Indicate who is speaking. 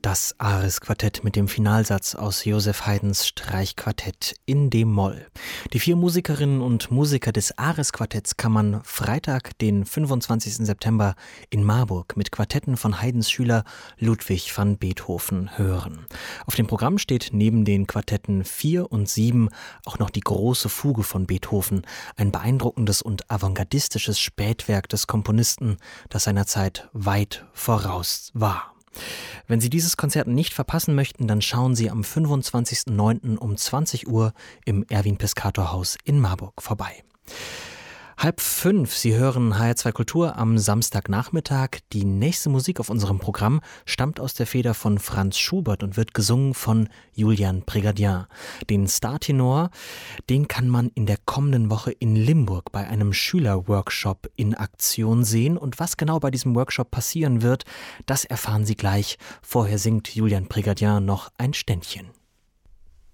Speaker 1: Das Ares-Quartett mit dem Finalsatz aus Joseph Haydns Streichquartett in d-Moll. Die 4 Musikerinnen und Musiker des Ares-Quartetts kann man Freitag, den 25. September in Marburg mit Quartetten von Haydns Schüler Ludwig van Beethoven hören. Auf dem Programm steht neben den Quartetten 4 und 7 auch noch die große Fuge von Beethoven, ein beeindruckendes und avantgardistisches Spätwerk des Komponisten, das seiner Zeit weit voraus war. Wenn Sie dieses Konzert nicht verpassen möchten, dann schauen Sie am 25.09. um 20 Uhr im Erwin-Piscator-Haus in Marburg vorbei. 4:30, Sie hören HR2 Kultur am Samstagnachmittag. Die nächste Musik auf unserem Programm stammt aus der Feder von Franz Schubert und wird gesungen von Julian Prégardien. Den Startenor, den kann man in der kommenden Woche in Limburg bei einem Schülerworkshop in Aktion sehen. Und was genau bei diesem Workshop passieren wird, das erfahren Sie gleich. Vorher singt Julian Prégardien noch ein Ständchen.